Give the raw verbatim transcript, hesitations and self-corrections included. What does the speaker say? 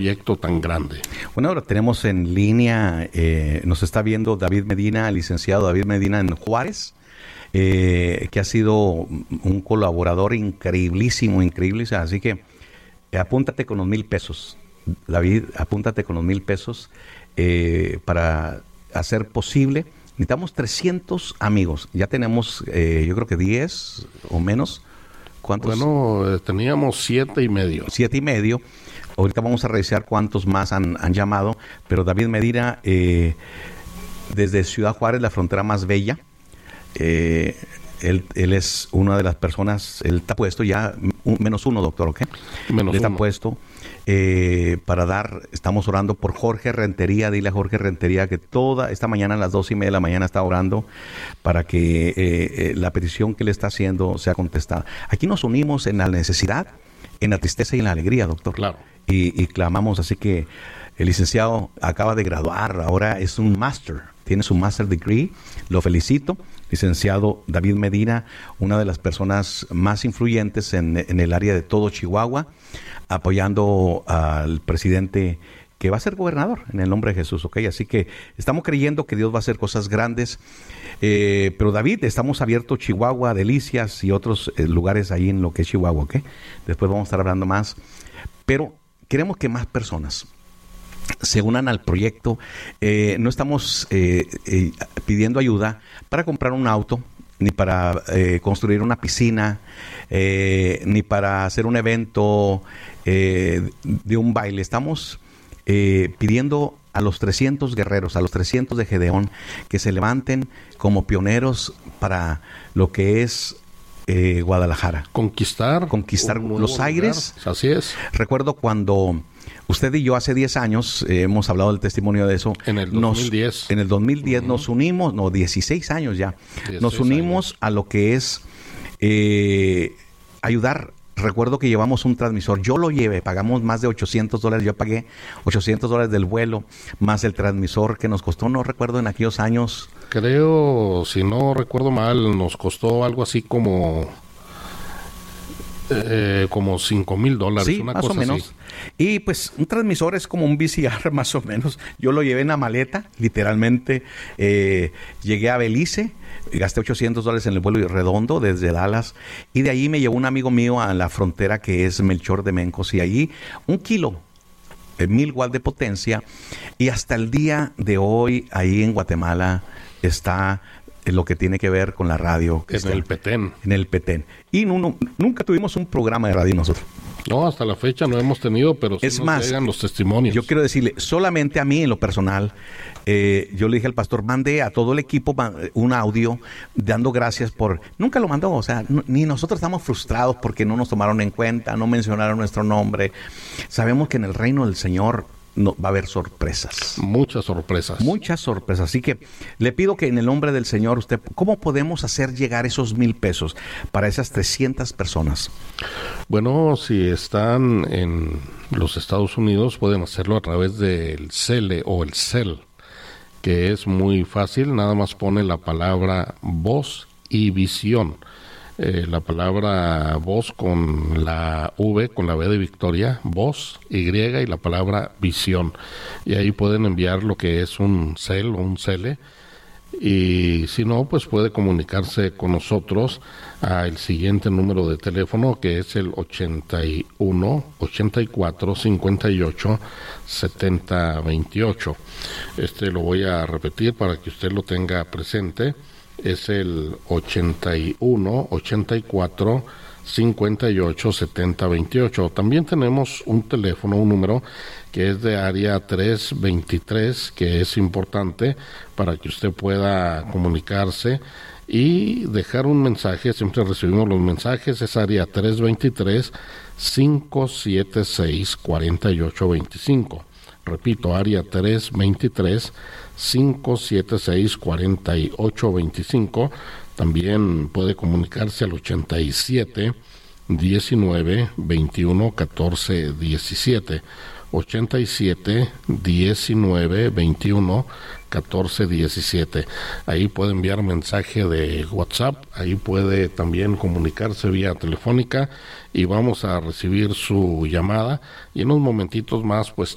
proyecto tan grande? Bueno, ahora tenemos en línea, eh, nos está viendo David Medina, el licenciado David Medina en Juárez, eh, que ha sido un colaborador increíblísimo, increíble, así que eh, apúntate con los mil pesos, David, apúntate con los mil pesos eh, para hacer posible. Necesitamos trescientos amigos, ya tenemos eh, yo creo que diez o menos. ¿Cuántos? Bueno, eh, teníamos siete y medio. Siete y medio. Ahorita vamos a revisar cuántos más han, han llamado, pero David Medina, eh, desde Ciudad Juárez, la frontera más bella, eh, él, él es una de las personas, él está puesto ya, un, menos uno, doctor, ¿ok? Menos él está uno. puesto eh, para dar, estamos orando por Jorge Rentería, dile a Jorge Rentería que toda, esta mañana a las dos y media de la mañana está orando para que eh, eh, la petición que le está haciendo sea contestada. Aquí nos unimos en la necesidad, en la tristeza y en la alegría, doctor. Claro. Y, y clamamos, así que el licenciado acaba de graduar, ahora es un máster, tiene su master degree, lo felicito. Licenciado David Medina, una de las personas más influyentes en, en el área de todo Chihuahua, apoyando al presidente que va a ser gobernador en el nombre de Jesús, ¿ok? Así que estamos creyendo que Dios va a hacer cosas grandes, eh, pero David, estamos abiertos Chihuahua, Delicias y otros eh, lugares ahí en lo que es Chihuahua, ¿ok? Después vamos a estar hablando más, pero queremos que más personas se unan al proyecto. Eh, no estamos eh, eh, pidiendo ayuda para comprar un auto, ni para eh, construir una piscina, eh, ni para hacer un evento eh, de un baile. Estamos eh, pidiendo a los trescientos guerreros, a los trescientos de Gedeón, que se levanten como pioneros para lo que es eh, Guadalajara. Conquistar. Conquistar los aires. Lugar. Así es. Recuerdo cuando usted y yo hace diez años eh, hemos hablado del testimonio de eso. En el dos mil diez. Nos, en el dos mil diez uh-huh. nos unimos, no, dieciséis años ya. dieciséis nos unimos años. A lo que es eh, ayudar. Recuerdo que llevamos un transmisor. Yo lo llevé, pagamos más de ochocientos dólares. Yo pagué ochocientos dólares del vuelo, más el transmisor que nos costó, no recuerdo en aquellos años. Creo, si no recuerdo mal, nos costó algo así como... Eh, como cinco mil dólares, sí, una más cosa o menos. Así. Y pues un transmisor es como un V C R más o menos. Yo lo llevé en la maleta, literalmente. Eh, llegué a Belice, gasté ochocientos dólares en el vuelo redondo desde Dallas. Y de ahí me llevó un amigo mío a la frontera que es Melchor de Mencos. Y allí un kilo, de mil watts de potencia. Y hasta el día de hoy, ahí en Guatemala, está... en lo que tiene que ver con la radio. En el Petén. En el Petén. Y no, no, nunca tuvimos un programa de radio nosotros. No, hasta la fecha no hemos tenido, pero sí es nos más, llegan los testimonios. Yo quiero decirle, solamente a mí en lo personal, eh, yo le dije al pastor, mande a todo el equipo un audio dando gracias por... Nunca lo mandó, o sea, no, ni nosotros estamos frustrados porque no nos tomaron en cuenta, no mencionaron nuestro nombre. Sabemos que en el reino del Señor... no, va a haber sorpresas. Muchas sorpresas. Muchas sorpresas. Así que le pido que en el nombre del Señor, usted, ¿cómo podemos hacer llegar esos mil pesos para esas trescientas personas? Bueno, si están en los Estados Unidos, pueden hacerlo a través del Cele o el Cel, que es muy fácil. Nada más pone la palabra voz y visión. Eh, la palabra voz con la V, con la V de Victoria, voz, Y y la palabra visión. Y ahí pueden enviar lo que es un cel o un cele. Y si no, pues puede comunicarse con nosotros al siguiente número de teléfono, que es el ochenta y uno, ochenta y cuatro, cincuenta y ocho, setenta, veintiocho. Este lo voy a repetir para que usted lo tenga presente. Es el ochenta y uno, ochenta y cuatro, cincuenta y ocho, setenta, veintiocho. También tenemos un teléfono, un número que es de área tres veintitrés, que es importante para que usted pueda comunicarse y dejar un mensaje. Siempre recibimos los mensajes. Es área tres veintitrés, cinco siete seis, cuatro ocho dos cinco. Repito, área tres veintitrés, cinco siete seis, cuatro ocho dos cinco. También puede comunicarse al ochenta y siete, diecinueve, veintiuno, catorce, diecisiete. ochenta y siete, diecinueve, veintiuno, catorce, diecisiete. Ahí puede enviar mensaje de WhatsApp, ahí puede también comunicarse vía telefónica y vamos a recibir su llamada y en unos momentitos más pues